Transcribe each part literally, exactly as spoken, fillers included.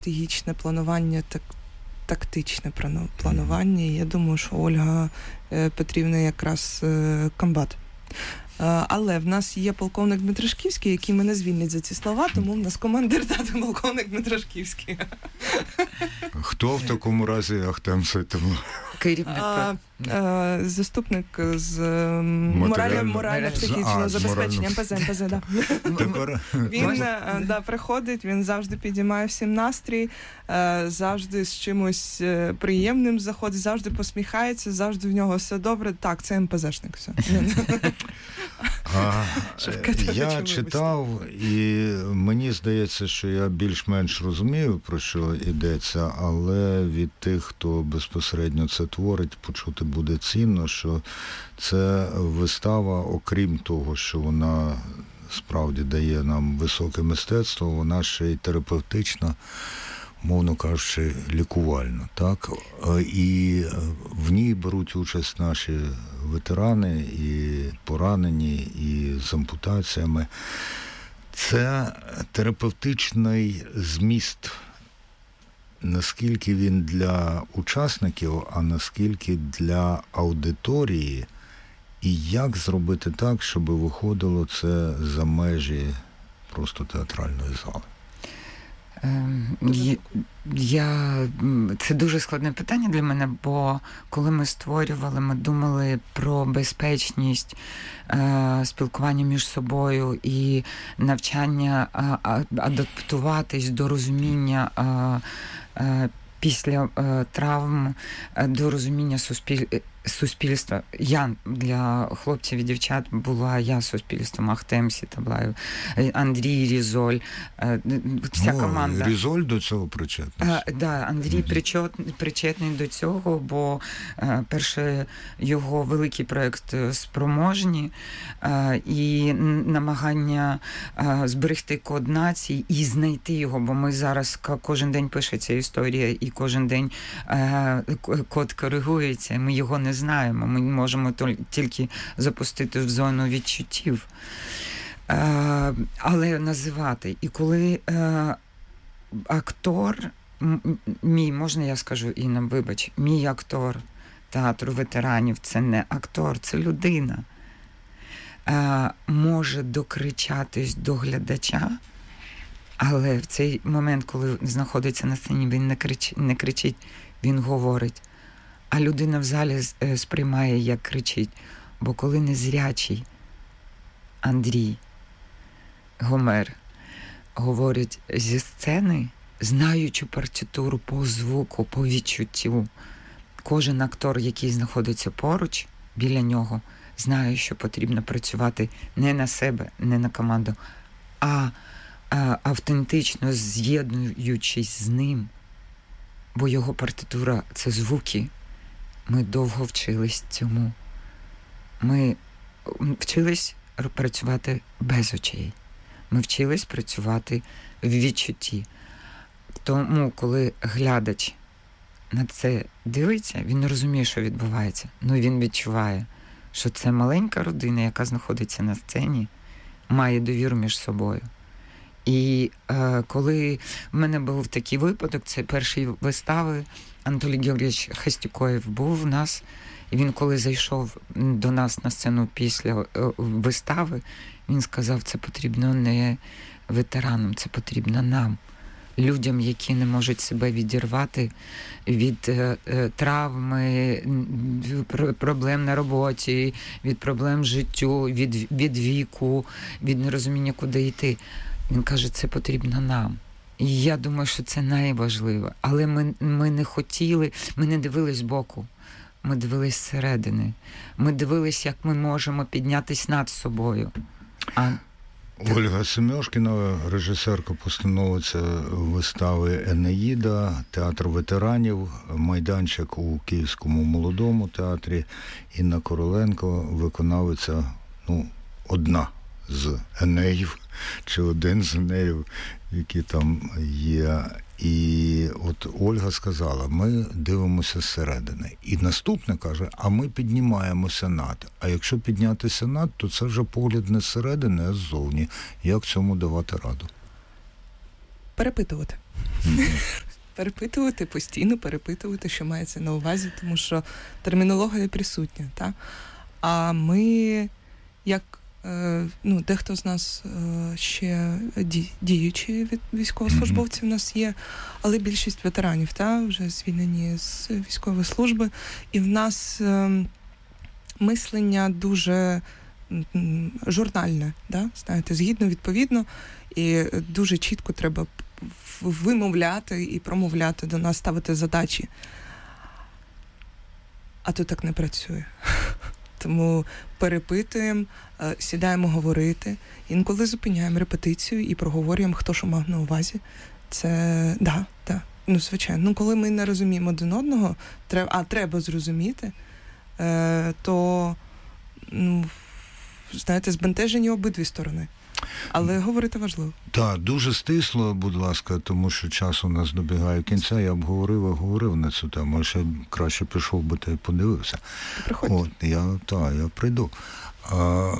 стратегічне планування, так, тактичне планування. І я думаю, що Ольга Петрівна якраз комбат. Але в нас є полковник Дмитрашківський, який мене звільнить за ці слова, тому в нас командир тата полковник Дмитрашківський. Хто в такому разі Ахтем Сайтимло? Керівник. А, а, заступник з морально-психічного забезпечення ем пе зе, ем пе зе, да. Він да, приходить, він завжди підіймає всім настрій, завжди з чимось приємним заходить, завжди посміхається, завжди в нього все добре. Так, це ем пе зешник. Все. А, я читав, і мені здається, що я більш-менш розумію, про що йдеться, але від тих, хто безпосередньо це творить, почути буде цінно, що це вистава, окрім того, що вона справді дає нам високе мистецтво, вона ще й терапевтична, мовно кажучи, лікувально, так? І в ній беруть участь наші ветерани, і поранені, і з ампутаціями. Це терапевтичний зміст, наскільки він для учасників, а наскільки для аудиторії, і як зробити так, щоб виходило це за межі просто театральної зали. Я, це дуже складне питання для мене, бо коли ми створювали, ми думали про безпечність, е, спілкування між собою і навчання е, адаптуватись до розуміння е, е, після е, травм, е, до розуміння суспіль... суспільства. Я для хлопців і дівчат була я суспільством, Ахтем Сітаблаєв, Андрій Різоль, вся О, команда. Різоль до цього причетний? Так, да, Андрій причетний, причетний до цього, бо а, перше його великий проєкт «Спроможні» а, і намагання а, зберегти код нації і знайти його, бо ми зараз кожен день пишеться історія і кожен день а, код коригується, ми його не знаємо, ми можемо тільки запустити в зону відчуттів. Е, але називати. І коли е, актор, мій, можна я скажу, Інна, вибач, мій актор театру ветеранів, це не актор, це людина, е, може докричатись до глядача, але в цей момент, коли знаходиться на сцені, він не кричить, не кричить, він говорить. А людина в залі сприймає, як кричить. Бо коли незрячий Андрій Гомер говорить зі сцени, знаючи партитуру по звуку, по відчуттю, кожен актор, який знаходиться поруч, біля нього, знає, що потрібно працювати не на себе, не на команду, а, а автентично з'єднуючись з ним. Бо його партитура – це звуки. Ми довго вчились цьому. Ми вчились працювати без очей. Ми вчились працювати в відчутті. Тому, коли глядач на це дивиться, він не розуміє, що відбувається. Ну, він відчуває, що це маленька родина, яка знаходиться на сцені, має довіру між собою. І е, коли в мене був такий випадок, це перші вистави, Анатолій Георгійович Хастюкоєв був у нас, і він, коли зайшов до нас на сцену після вистави, він сказав, це потрібно не ветеранам, це потрібно нам, людям, які не можуть себе відірвати від е, е, травми, від проблем на роботі, від проблем в життю, від, від віку, від нерозуміння, куди йти. Він каже, це потрібно нам. І я думаю, що це найважливо. Але ми, ми не хотіли, ми не дивились збоку. Ми дивились зсередини. Ми дивились, як ми можемо піднятись над собою. А... Ольга Семьошкіна, режисерка-постановиця вистави «Енеїда», театр ветеранів, майданчик у Київському молодому театрі. Інна Короленко, виконавиця, ну, одна з Енеїв, чи один з Енеїв, які там є. І от Ольга сказала, ми дивимося зсередини. І наступне каже, а ми піднімаємося над. А якщо піднятися над, то це вже погляд не зсередини, а ззовні. Як цьому давати раду? Перепитувати. Перепитувати, постійно перепитувати, що мається на увазі, тому що термінологія присутня. Та? А ми, як ну, дехто з нас ще діючі військовослужбовці в нас є, але більшість ветеранів, та, вже звільнені з військової служби. І в нас мислення дуже журнальне, да? Знаєте, згідно, відповідно, і дуже чітко треба вимовляти і промовляти до нас, ставити задачі. А то так не працює. Тому перепитуємо, сідаємо говорити, інколи зупиняємо репетицію і проговорюємо, хто що мав на увазі. Це, да, да, ну, звичайно. Ну, коли ми не розуміємо один одного, треба, а треба зрозуміти, то, ну, знаєте, збентежені обидві сторони. Але говорити важливо. Так, дуже стисло, будь ласка, тому що час у нас добігає кінця. Я б говорив і говорив на цю тему, а ще краще пішов би та й подивився. Приходьте. От, я, так, я прийду. А,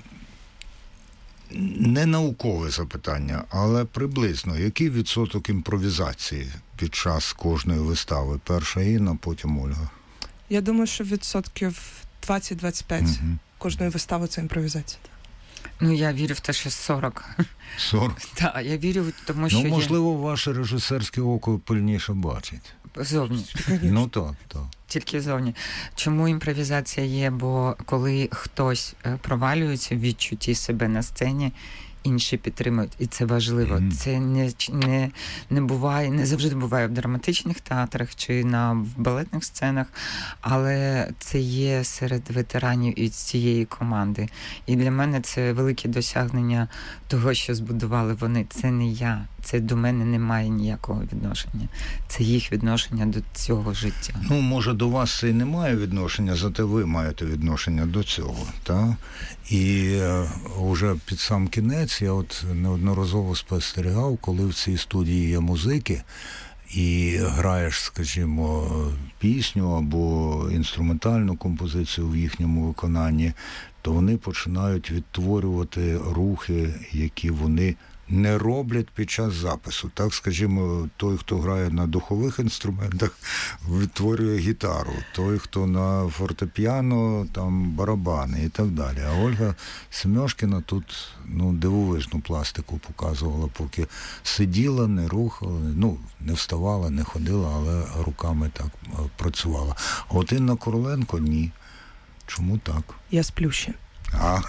не наукове запитання, але приблизно, який відсоток імпровізації під час кожної вистави? Перша Інна, потім Ольга. Я думаю, що відсотків двадцять-двадцять п'ять угу. кожної вистави – це імпровізація. Ну, я вірю в те, що сорок. сорок? Так, я вірю, тому що... Ну, можливо, є... ваше режисерське око пильніше бачить. Зовні. Ну, так, так. Тільки зовні. Чому імпровізація є? Бо коли хтось провалюється в відчутті себе на сцені, інші підтримують, і це важливо. Mm. Це не, не, не буває, не завжди буває в драматичних театрах чи на в балетних сценах, але це є серед ветеранів і цієї команди. І для мене це велике досягнення того, що збудували вони. Це не я, це до мене не має ніякого відношення. Це їх відношення до цього життя. Ну, може, до вас це і не має відношення, зате ви маєте відношення до цього, так? І е, вже під сам кінець я от неодноразово спостерігав, коли в цій студії є музики, і граєш, скажімо, пісню або інструментальну композицію в їхньому виконанні, то вони починають відтворювати рухи, які вони не роблять під час запису. Так, скажімо, той, хто грає на духових інструментах, відтворює гітару. Той, хто на фортепіано, там барабани і так далі. А Ольга Семьошкіна тут, ну, дивовижну пластику показувала, поки сиділа, не рухала, ну, не вставала, не ходила, але руками так працювала. А от Інна Короленко – ні. Чому так? Я сплю ще. А?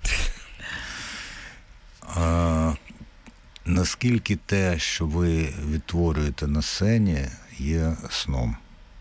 А... Наскільки те, що ви відтворюєте на сцені, є сном?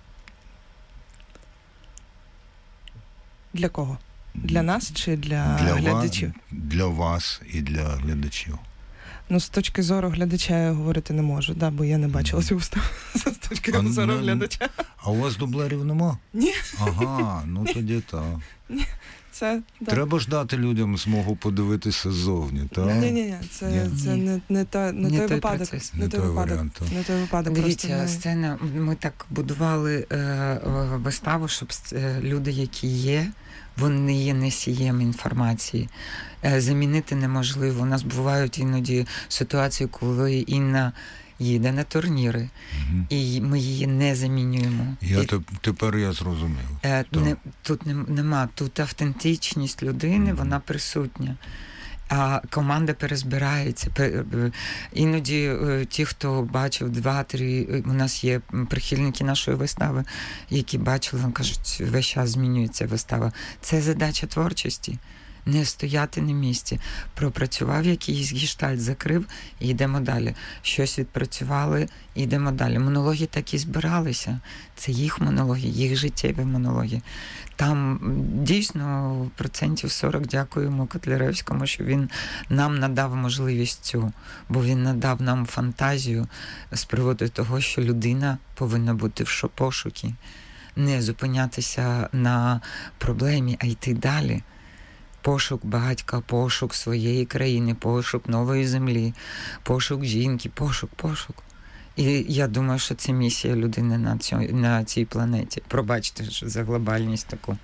Для кого? Для нас чи для, для глядачів? Вас, для вас і для глядачів. Ну, з точки зору глядача я говорити не можу, да, бо я не бачила цю виставу. З точки а, зору не, глядача. А у вас дублерів нема? Ні. Ага, ну тоді так. Ні. Це, да. Треба ж дати людям змогу подивитися ззовні, так? Ні, ні, ні, це, ні. це не, не, та, не, не той, той випадок. Процес. Не, не той випадок. Варіант, не той випадок. Дивіться, не... сцена, ми так будували е, виставу, щоб е, люди, які є, вони є носієм інформації. Е, замінити неможливо. У нас бувають іноді ситуації, коли Інна їде на турніри, угу. і ми її не замінюємо. Я і, теп, тепер я зрозумів. Е, не, тут не, нема, тут автентичність людини, угу. вона присутня. А команда перезбирається. Іноді ті, хто бачив два-три, у нас є прихильники нашої вистави, які бачили, вони кажуть, весь час змінюється вистава. Це задача творчості. Не стояти на місці. Пропрацював якийсь гештальт, закрив і йдемо далі. Щось відпрацювали, і йдемо далі. Монологи так і збиралися. Це їх монологи, їх життєві монологи. Там дійсно процентів сорок дякуємо Котляревському, що він нам надав можливість цю, бо він надав нам фантазію з приводу того, що людина повинна бути в пошукі. Не зупинятися на проблемі, а йти далі. Пошук батька, пошук своєї країни, пошук нової землі, пошук жінки, пошук, пошук. І я думаю, що це місія людини на цій, на цій планеті. Пробачте за глобальність таку.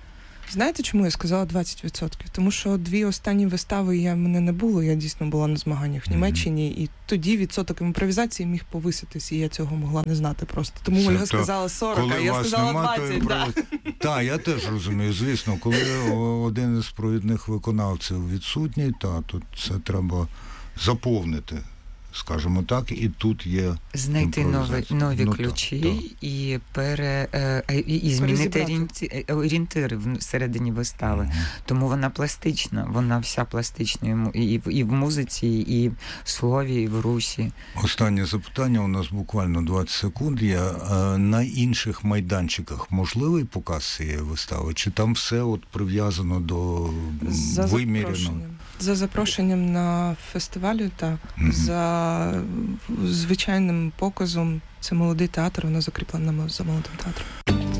Знаєте, чому я сказала двадцять відсотків? Тому що дві останні вистави я, мене не було, я дійсно була на змаганнях в Німеччині, і тоді відсоток імпровізації міг повиситись, і я цього могла не знати просто. Тому Це Ольга то, сказала сорок, а я сказала двадцять. Так, да. Та, я теж розумію, звісно, коли один із провідних виконавців відсутній, та, то це треба заповнити, скажімо так, і тут є знайти нові, нові ну, ключі так, так. і пере е, і, і змінити орієнти, орієнтири всередині вистави. Угу. Тому вона пластична, вона вся пластична і в, і в музиці, і в слові, і в русі. Останнє запитання, у нас буквально двадцять секунд є. На інших майданчиках можливий показ цієї вистави? Чи там все от прив'язано до За вимірено? За запрошенням на фестивалю, та mm-hmm. за звичайним показом. Це молодий театр, воно закріплено за молодим театром.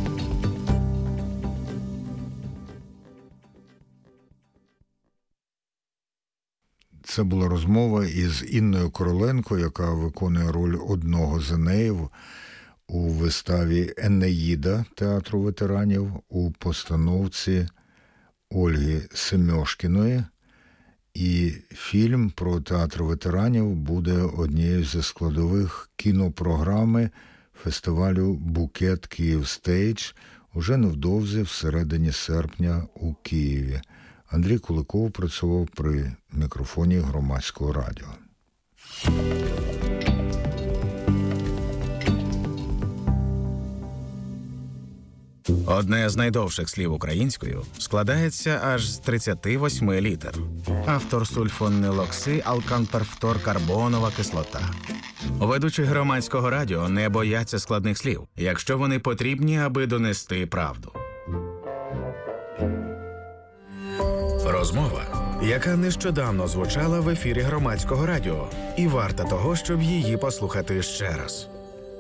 Це була розмова із Інною Короленко, яка виконує роль одного з Енеїв у виставі «Енеїда» театру ветеранів у постановці Ольги Семьошкіної. І фільм про театр ветеранів буде однією зі складових кінопрограми фестивалю «Букет Київстейдж» уже невдовзі всередині серпня у Києві. Андрій Куликов працював при мікрофоні Громадського радіо. Одне з найдовших слів українською складається аж з тридцяти восьми літер. Автор сульфонилокси алканперфторкарбонова кислота. Ведучі Громадського радіо не бояться складних слів, якщо вони потрібні, аби донести правду. Розмова, яка нещодавно звучала в ефірі Громадського радіо, і варта того, щоб її послухати ще раз.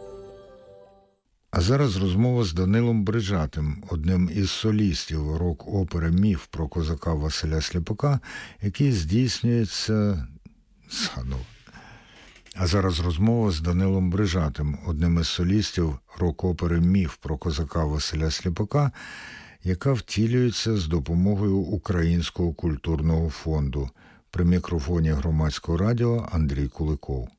А зараз розмова з Данилом Брижатим, одним із солістів рок-опери «Міф про козака Василя Сліпака», який здійснюється заново. А зараз розмова з Данилом Брижатим, одним із солістів рок-опери «Міф про козака Василя Сліпака», яка втілюється з допомогою Українського культурного фонду. При мікрофоні Громадського радіо Андрій Куликов.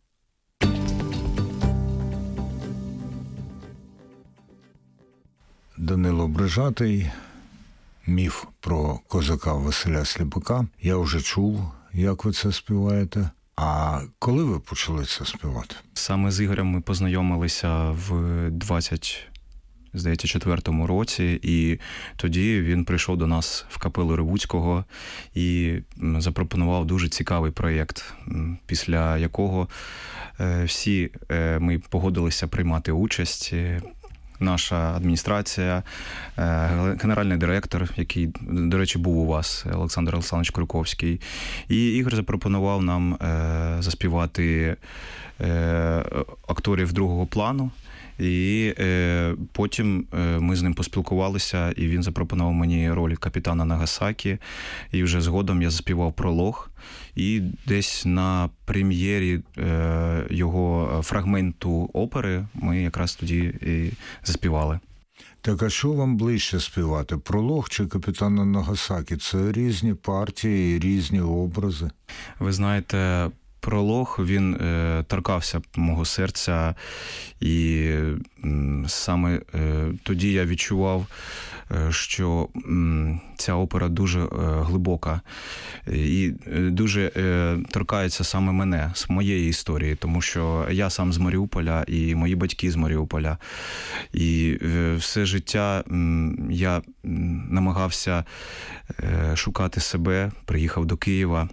Данило Брижатий, «Міф про козака Василя Сліпака». Я вже чув, як ви це співаєте. А коли ви почали це співати? Саме з Ігорем ми познайомилися в двадцять, здається, четвертому році, і тоді він прийшов до нас в капелу Ревуцького і запропонував дуже цікавий проєкт, після якого всі ми погодилися приймати участь. Наша адміністрація, генеральний директор, який, до речі, був у вас, Олександр Олександрович Круковський. І Ігор запропонував нам заспівати акторів другого плану. І е, потім е, ми з ним поспілкувалися, і він запропонував мені роль капітана Нагасакі. І вже згодом я заспівав пролог. І десь на прем'єрі е, його фрагменту опери ми якраз тоді і заспівали. Так, а що вам ближче співати? Пролог чи капітана Нагасакі? Це різні партії, різні образи. Ви знаєте, пролог, він е, торкався мого серця, і м, саме е, тоді я відчував, е, що м, ця опера дуже е, глибока і е, дуже е, торкається саме мене, з моєї історії, тому що я сам з Маріуполя і мої батьки з Маріуполя. І е, все життя м, я м, намагався е, шукати себе, приїхав до Києва.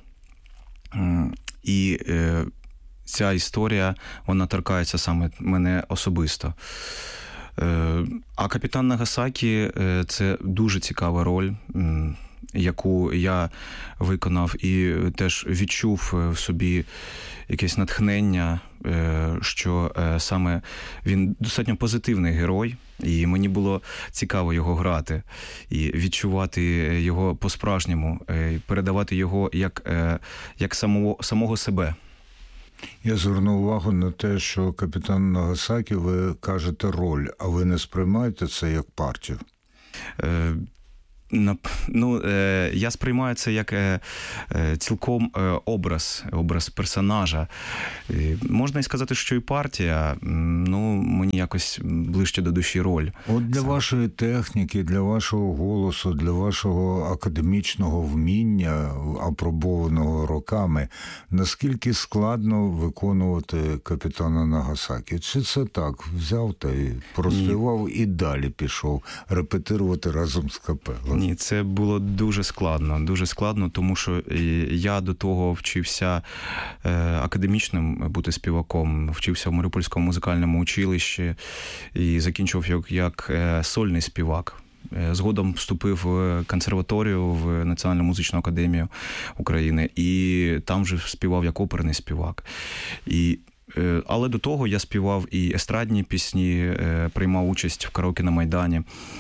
І е, ця історія, вона торкається саме мене особисто. Е, а капітан Нагасакі е, – це дуже цікава роль, м, яку я виконав і теж відчув в собі якесь натхнення, е, що е, саме він достатньо позитивний герой, і мені було цікаво його грати і відчувати його по-справжньому, е, передавати його як, е, як самого, самого себе. Я звернув увагу на те, що капітан Нагасакі, ви кажете роль, а ви не сприймаєте це як партію? Е, Ну, е, я сприймаю це як е, е, цілком е, образ, образ персонажа. Е, можна і сказати, що і партія, ну, мені якось ближче до душі роль. От для Сам. вашої техніки, для вашого голосу, для вашого академічного вміння, апробованого роками, наскільки складно виконувати «Капітана Нагасакі»? Чи це так, взяв та й проспівав Ні. і далі пішов репетирувати разом з капелою? Ні, це було дуже складно, дуже складно, тому що я до того вчився академічним бути співаком, вчився в Маріупольському музикальному училищі і закінчив як, як сольний співак. Згодом вступив в консерваторію, в Національну музичну академію України, і там вже співав як оперний співак. І але до того я співав і естрадні пісні, приймав участь в караоке на Майдані.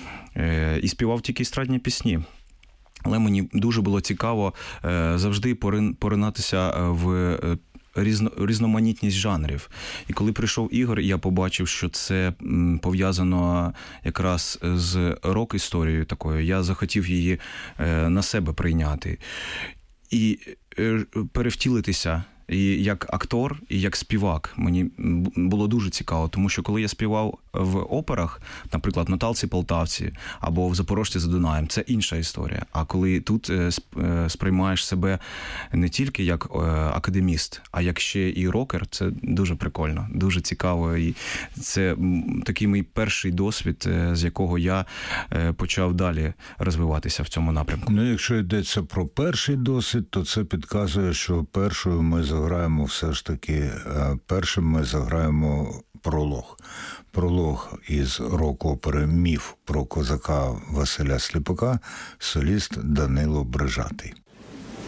І співав тільки естрадні пісні. Але мені дуже було цікаво завжди поринатися в різно, різноманітність жанрів. І коли прийшов Ігор, я побачив, що це пов'язано якраз з рок-історією такою. Я захотів її на себе прийняти. І перевтілитися і як актор, і як співак. Мені було дуже цікаво, тому що коли я співав в операх, наприклад, «Наталці Полтавці» або в «Запорожці за Дунаєм», це інша історія. А коли тут сприймаєш себе не тільки як академіст, а як ще і рокер, це дуже прикольно, дуже цікаво. І це такий мій перший досвід, з якого я почав далі розвиватися в цьому напрямку. Ну, якщо йдеться про перший досвід, то це підказує, що першою ми заграємо все ж таки, першим ми заграємо пролог. Пролог із рок-опери «Міф» про козака Василя Сліпака, соліст Данило Брижатий.